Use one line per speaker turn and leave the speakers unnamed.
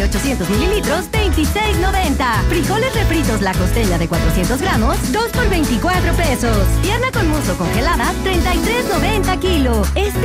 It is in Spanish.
de 800 mililitros, $26.90. Frijoles refritos La Costella de 400 gramos, 2 por $24 pesos. Pierna con muslo congelada, $33.90 kilo.